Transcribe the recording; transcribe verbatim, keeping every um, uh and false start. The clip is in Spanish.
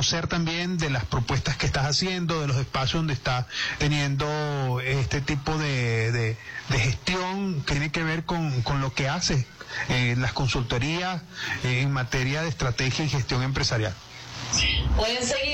conocer también de las propuestas que estás haciendo, de los espacios donde estás teniendo este tipo de, de, de gestión que tiene que ver con, con lo que haces, eh, las consultorías eh, en materia de estrategia y gestión empresarial. Pueden seguir